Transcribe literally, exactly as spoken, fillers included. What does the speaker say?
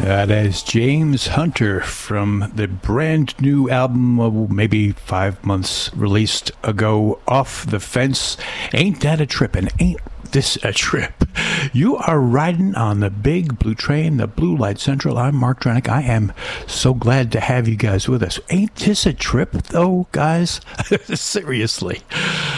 Uh, that is James Hunter from the brand new album, uh, maybe five months released ago, Off the Fence. Ain't that a trip, and ain't this a trip? You are riding on the big blue train, the Blue Light Central. I'm Mark Dronick. I am so glad to have you guys with us. Ain't this a trip, though, guys? Seriously.